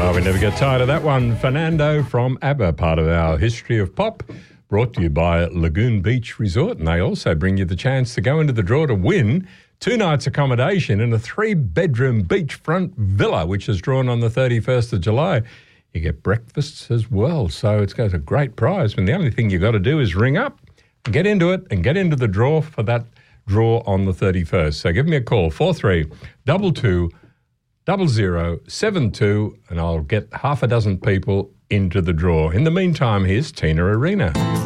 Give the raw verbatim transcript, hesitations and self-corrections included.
Oh, we never get tired of that one. Fernando from ABBA, part of our history of pop, brought to you by Lagoon Beach Resort. And they also bring you the chance to go into the draw to win two nights accommodation in a three-bedroom beachfront villa, which is drawn on the thirty-first of July. You get breakfasts as well. So it's got a great prize. And the only thing you've got to do is ring up, get into it, and get into the draw for that draw on the thirty-first. So give me a call, four three two two double zero seven two, and I'll get half a dozen people into the draw. In the meantime, here's Tina Arena.